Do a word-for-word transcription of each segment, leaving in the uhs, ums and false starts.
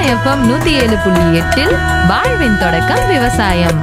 FM நூத்தி ஏழு புள்ளி எட்டில் வாழ்வின் தொடக்கம் விவசாயம்.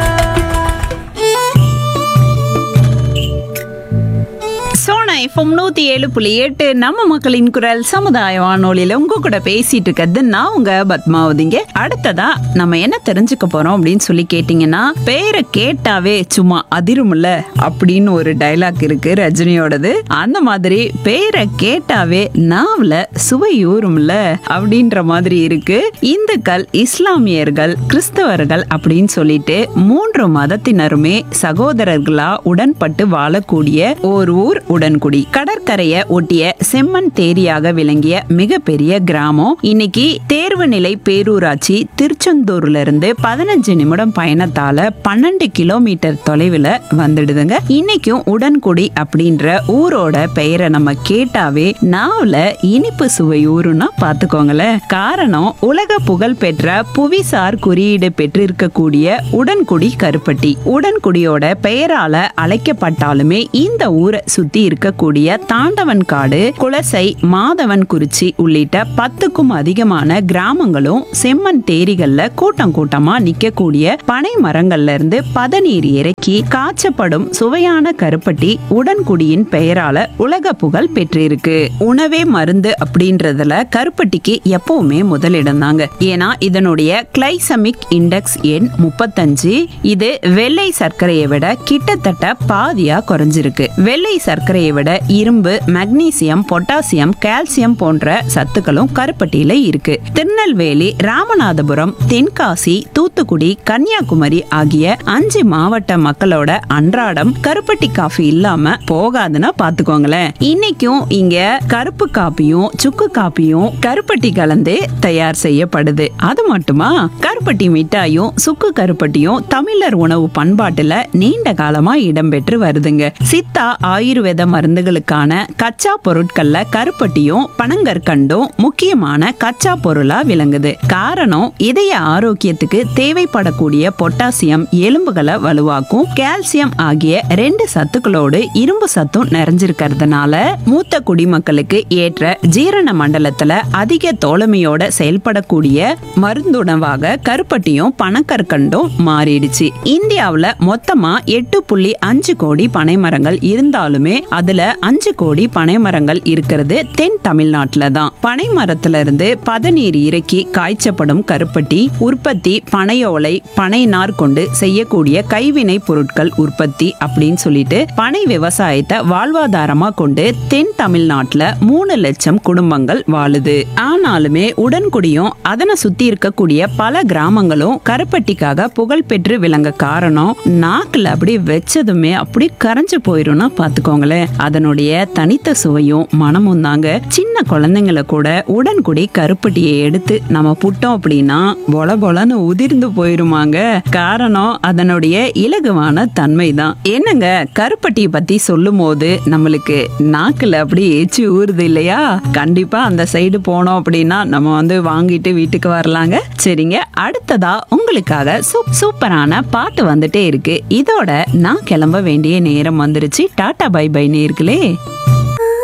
சோனா எஃப்எம் நூத்தி ஏழு புள்ளி எட்டு நம்ம மக்களின் குரல் சமுதாய வானொலியில உங்க கூட பேசிட்டு இருக்கிறது நான் உங்க பத்மாவதிங்க. அடுத்ததா நம்ம என்ன தெரிஞ்சுக்க போறோம் அப்படின்னு சொல்லி கேட்டீங்கன்னா, பேரை கேட்டாவே சும்மா அதிரும்ல அப்படின்னு ஒரு டைலாக் இருக்கு ரஜினியோடது. அந்த மாதிரி பேரை கேட்டாவே நாவல சுவையூறும்ல அப்படின்ற மாதிரி இருக்கு. இந்துக்கள், இஸ்லாமியர்கள், கிறிஸ்தவர்கள் அப்படின்னு சொல்லிட்டு மூன்று மதத்தினருமே சகோதரர்களா உடன்பட்டு வாழக்கூடிய ஒரு ஊர் உடன்குடி. கடற்கரையை ஒட்டிய செம்மண் தேரியாக விளங்கிய மிகப்பெரிய கிராமம். இன்னைக்கு தேர்வு நிலை பேரூராட்சி திருச்செந்தூர்ல இருந்து பதினஞ்சு நிமிடம் பயணத்தால பன்னெண்டு கிலோமீட்டர் தொலைவில் வந்துடுதுங்க. இன்னைக்கும் உடன்குடி அப்படின்ற ஊரோட பெயரை நம்ம கேட்டாவே நாவல இனிப்பு சுவை ஊருன்னா பாத்துக்கோங்களேன். காரணம், உலக புகழ் பெற்ற புவிசார் குறியீடு பெற்றிருக்கக்கூடிய உடன்குடி கருப்பட்டி. உடன்குடியோட பெயரால அழைக்கப்பட்டாலுமே இந்த ஊரை சுத்தி இருக்கக்கூடிய தாண்டவன் காடு, குலசை, மாதவன் குறிச்சி உள்ளிட்ட பத்துக்கும் அதிகமான கிராமங்களும் செம்மண் தேரிகள்ல கூட்டம் கூட்டமா நிக்கக்கூடிய பனை மரங்கள்ல இருந்து பதநீர் இறக்கி காய்ச்சப்படும் சுவையான கருப்பட்டி உடன்குடியின் பெயரால உலக புகழ் பெற்றிருக்கு. உணவே மருந்து அப்படின்றதுல கருப்பட்டிக்கு எப்பவுமே முதலிடம் தாங்க. ஏன்னா இதனுடைய கிளைசமிக் இண்டெக்ஸ் எண் முப்பத்தஞ்சு. இது வெள்ளை சர்க்கரையை விட கிட்டத்தட்ட பாதியா குறைஞ்சிருக்கு. வெள்ளை சர்க்கரையை விட இரும்பு, மக்னீசியம், பொட்டாசியம், கால்சியம் போன்ற சத்துக்களும் கருப்பட்டியில இருக்கு. திருநெல்வேலி, ராமநாதபுரம், தென்காசி, தூத்துக்குடி, கன்னியாகுமரி ஆகிய அஞ்சு மாவட்ட மக்களோட அன்றாடம் கருப்பட்டி காஃபி இல்லாம போகாதுன்னா பாத்துக்கோங்களேன். இன்னைக்கும் இங்க கருப்பு காப்பியும் சுக்கு காப்பியும் கருப்பட்டி கலந்து தயார் செய்யப்படுது. அது மட்டுமா, கருப்பட்டி மிட்டாயும் சுக்கு கருப்பட்டியும் தமிழர் உணவு பண்பாட்டுல நீண்ட காலமா இடம்பெற்று வருதுங்க. சித்தா, ஆயுர்வேத மருந்துகளுக்கான கச்சா பொருட்கள்ல கருப்பட்டியும் பனங்கற்கண்டும் முக்கியமான கச்சா பொருளா விளங்குது. காரணம், இதய ஆரோக்கியத்துக்கு தேவைப்படக்கூடிய பொட்டாசியம் எலும்புகளை வலுவாக்கும், கால்சியம் ஆகிய ரெண்டு சத்துக்களோடு இரும்பு சத்தும் நிறைஞ்சிருக்கிறதுனால மூத்த குடிமக்களுக்கு ஏற்ற ஜீரண மண்டலத்துல அதிக தோழமையோட செயல்படக்கூடிய மருந்துணவாக கருப்பட்டியும் பனங்கற்கண்டும் மாறிடுச்சு. இந்தியாவுல மொத்தமா எட்டு புள்ளி அஞ்சு கோடி பனை மரங்கள் இருந்தாலுமே அதுல அஞ்சு கோடி பனை மரங்கள் இருக்கிறது தென் தமிழ்நாட்டுல தான். பனை மரத்துல இருந்து பதநீர் இறக்கி காய்ச்சப்படும் கருப்பட்டி உற்பத்தி, பனையோலை, பனை நார் கொண்டு செய்யக்கூடிய கைவினை பொருட்கள் உற்பத்தி அப்படின்னு சொல்லிட்டு பனை விவசாயத்தை வாழ்வாதாரமா கொண்டு தென் தமிழ்நாட்டுல மூணு லட்சம் குடும்பங்கள் வாழுது. ஆனாலுமே உடன்குடியும் அதனை சுத்தி இருக்கக்கூடிய பல கிராமங்களும் கருப்பட்டிக்காக புகழ் பெற்று விளங்க காரணம், நாக்குல அப்படி வச்சதுமே அப்படி கரைஞ்சு போயிரும்னா பாத்துக்கோங்களேன். அதனுடைய தனித்த சுவையும் மனமும் தாங்க. சின்ன குழந்தைங்களை கூட உடன்குடி கருப்பட்டியை எடுத்து நம்ம புட்டோம் அப்படின்னா பொல பொலன்னு உதிர்ந்து போயிருமாங்க. காரணம், அதனுடைய இலகுவான தன்மை தான். என்னங்க, கருப்பட்டியை பத்தி சொல்லும் போது நம்மளுக்கு நாக்குல அப்படி ஏச்சு ஊறுது இல்லையா? கண்டிப்பா அந்த சைடு போனோம் அப்படின்னா நம்ம வந்து வாங்கிட்டு வீட்டுக்கு வரலாங்க. சரிங்க, அடுத்ததா உங்களுக்காக சூப்பரான பாட்டு வந்துட்டே இருக்கு. இதோட நான் கிளம்ப வேண்டிய நேரம் வந்துருச்சு. டாடா பை பை நேயர்களே.